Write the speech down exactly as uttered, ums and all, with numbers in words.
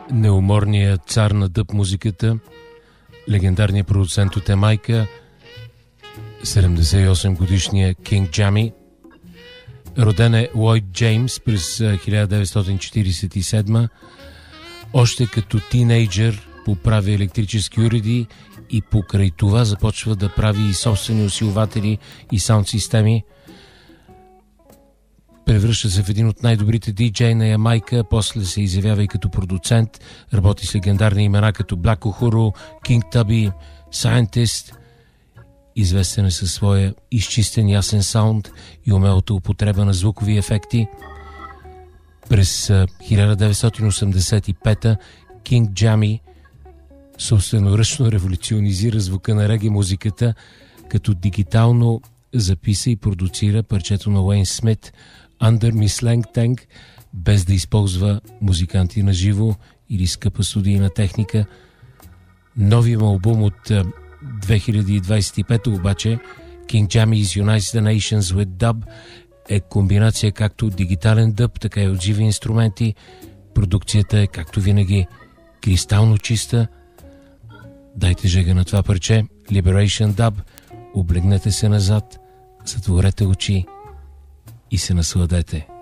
неуморният цар на дъб музиката, легендарният продуцент от Ямайка, седемдесет и осем годишния Кинг Джами. Роден е Лойд Джеймс през хиляда деветстотин четиридесет и седма. Още като тинейджър поправи електрически уреди и покрай това започва да прави и собствени усилватели и саунд системи. Превръща се в един от най-добрите диджеи на Ямайка, после се изявява и като продуцент, работи с легендарни имена като Black Uhuru, King Tubby, Scientist. Известен е със своя изчистен ясен саунд и умелата употреба на звукови ефекти. През хиляда деветстотин осемдесет и пета Кинг Джами собственоръчно революционизира звука на реге музиката, като дигитално записа и продуцира парчето на Уейн Смит Under Me Slang Tank, без да използва музиканти на живо или скъпа студийна техника. Новият му албум от две хиляди двадесет и пета обаче, King Jammy's Unites the Nations with Dub, е комбинация както дигитален дъб, така и от живи инструменти. Продукцията е, както винаги, кристално чиста. Дайте жега на това парче, Liberation Dub, облегнете се назад, затворете очи и се насладете.